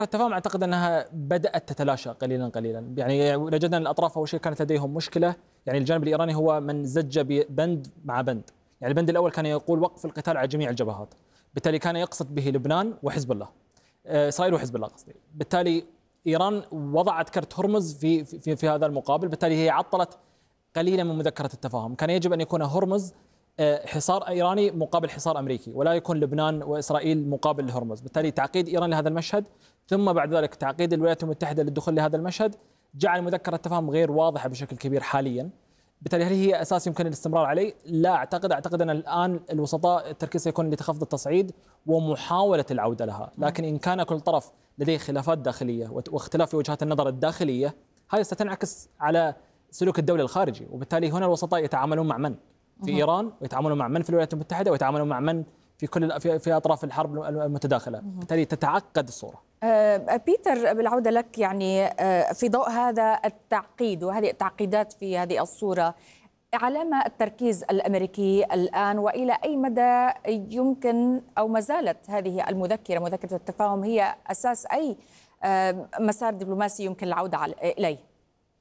التفاهم أعتقد أنها بدأت تتلاشى قليلا قليلا، يعني وجدنا أن الأطراف أول شيء كانت لديهم مشكلة، يعني الجانب الإيراني هو من زج ببند مع بند، يعني البند الأول كان يقول وقف القتال على جميع الجبهات، بالتالي كان يقصد به لبنان وحزب الله، إسرائيل وحزب الله قصدي، بالتالي إيران وضعت كرت هرمز في هذا المقابل، بالتالي هي عطلت قليلا من مذكرة التفاهم، كان يجب أن يكون هرمز حصار إيراني مقابل حصار أمريكي، ولا يكون لبنان وإسرائيل مقابل لهرمز، بالتالي تعقيد إيران لهذا المشهد ثم بعد ذلك تعقيد الولايات المتحدة للدخول لهذا المشهد جعل مذكرة التفاهم غير واضحة بشكل كبير حاليا. بالتالي هل هي أساس يمكن الاستمرار عليه؟ لا أعتقد أن الآن الوسطاء التركيز سيكون لتخفيض التصعيد ومحاولة العودة لها، لكن إن كان كل طرف لديه خلافات داخلية واختلاف في وجهات النظر الداخلية هذه ستنعكس على سلوك الدولة الخارجي، وبالتالي هنا الوسطاء يتعاملون مع من؟ في إيران، ويتعاملون مع من في الولايات المتحدة، ويتعاملون مع من في كل في أطراف الحرب المتداخلة، بالتالي تتعقد الصورة. بيتر، بالعودة لك، يعني في ضوء هذا التعقيد وهذه التعقيدات في هذه الصورة، على ما التركيز الأمريكي الآن وإلى أي مدى يمكن أو ما زالت هذه مذكرة التفاهم هي أساس أي مسار دبلوماسي يمكن العودة إليه؟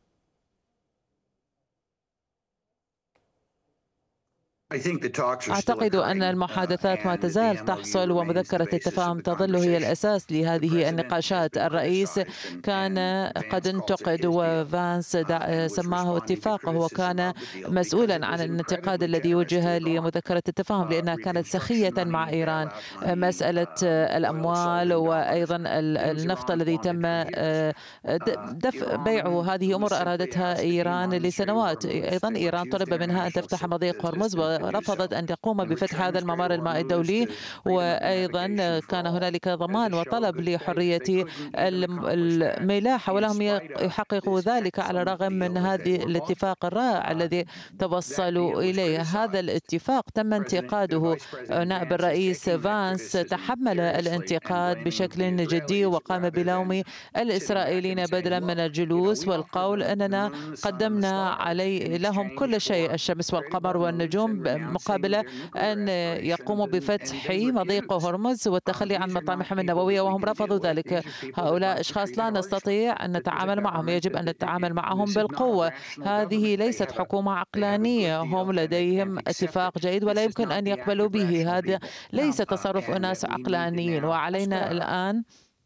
أعتقد أن المحادثات ما تزال تحصل ومذكرة التفاهم تظل هي الأساس لهذه النقاشات. الرئيس كان قد انتقد وفانس سماه اتفاقه، وكان مسؤولا عن الانتقاد الذي وجه لمذكرة التفاهم لأنها كانت سخية مع إيران. مسألة الأموال وأيضا النفط الذي تم دفع بيعه، هذه أمور أرادتها إيران لسنوات. أيضا إيران طلب منها أن تفتح مضيق هرمز ورفضت أن تقوم بفتح هذا الممر المائي الدولي، وأيضا كان هنالك ضمان وطلب لحرية الملاحة، ولهم يحققوا ذلك على الرغم من هذا الاتفاق الرائع الذي توصلوا إليه. هذا الاتفاق تم انتقاده. نائب الرئيس فانس تحمل الانتقاد بشكل جدي وقام بلوم الإسرائيليين بدلا من الجلوس والقول أننا قدمنا لهم كل شيء، الشمس والقمر والنجوم، مقابل أن يقوموا بفتح مضيق هرمز والتخلي عن مطامحهم النووية، وهم رفضوا ذلك. هؤلاء أشخاص لا نستطيع أن نتعامل معهم، يجب أن نتعامل معهم بالقوة. هذه ليست حكومة عقلانية، هم لديهم اتفاق جيد ولا يمكن أن يقبلوا به. هذا ليس تصرف أناس عقلانيين، وعلينا الآن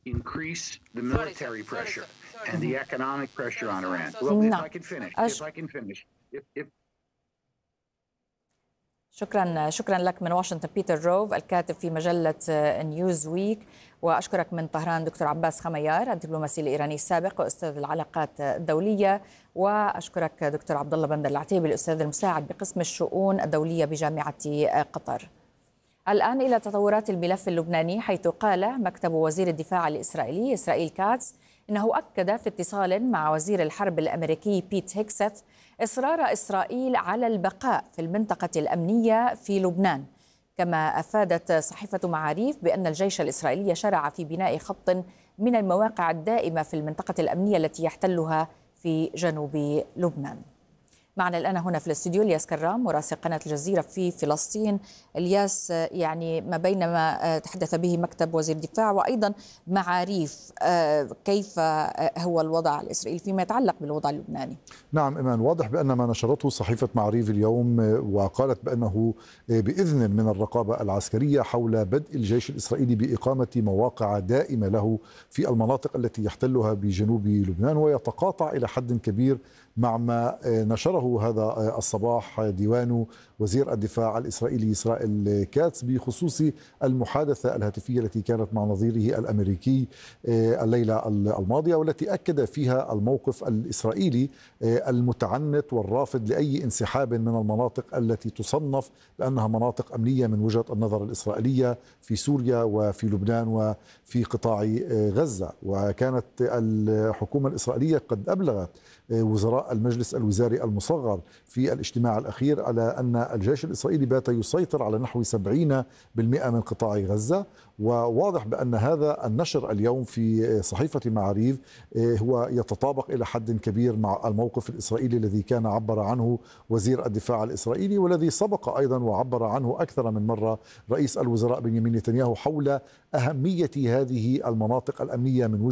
شكرا لك من واشنطن بيتر روف، الكاتب في مجلة نيوز ويك، وأشكرك من طهران دكتور عباس خميار، الدبلوماسي الإيراني السابق وأستاذ العلاقات الدولية، وأشكرك دكتور عبد الله بندر العتيبي، الأستاذ المساعد بقسم الشؤون الدولية بجامعة قطر. الآن إلى تطورات الملف اللبناني، حيث قال مكتب وزير الدفاع الإسرائيلي إسرائيل كاتس إنه أكد في اتصال مع وزير الحرب الأمريكي بيت هيكست إصرار إسرائيل على البقاء في المنطقة الأمنية في لبنان. كما أفادت صحيفة معاريف بأن الجيش الإسرائيلي شرع في بناء خط من المواقع الدائمة في المنطقة الأمنية التي يحتلها في جنوب لبنان. معنا الآن هنا في الاستوديو الياس كرام، مراسل قناة الجزيرة في فلسطين. الياس، يعني ما بين ما تحدث به مكتب وزير الدفاع وأيضا معاريف، كيف هو الوضع الإسرائيلي فيما يتعلق بالوضع اللبناني؟ نعم إيمان، واضح بأن ما نشرته صحيفة معاريف اليوم وقالت بأنه بإذن من الرقابة العسكرية حول بدء الجيش الإسرائيلي بإقامة مواقع دائمة له في المناطق التي يحتلها بجنوب لبنان، ويتقاطع إلى حد كبير مع ما نشره هذا الصباح ديوان وزير الدفاع الإسرائيلي إسرائيل كاتس بخصوص المحادثة الهاتفية التي كانت مع نظيره الأمريكي الليلة الماضية، والتي أكد فيها الموقف الإسرائيلي المتعنت والرافض لأي انسحاب من المناطق التي تصنف بأنها مناطق أمنية من وجهة النظر الإسرائيلية في سوريا وفي لبنان وفي قطاع غزة. وكانت الحكومة الإسرائيلية قد أبلغت وزراء المجلس الوزاري المصغر في الاجتماع الأخير على أن الجيش الإسرائيلي بات يسيطر على نحو 70% من قطاع غزة. وواضح بأن هذا النشر اليوم في صحيفة معاريف هو يتطابق إلى حد كبير مع الموقف الإسرائيلي الذي كان عبر عنه وزير الدفاع الإسرائيلي، والذي سبق أيضا وعبر عنه أكثر من مرة رئيس الوزراء بنيامين نتنياهو حول أهمية هذه المناطق الأمنية من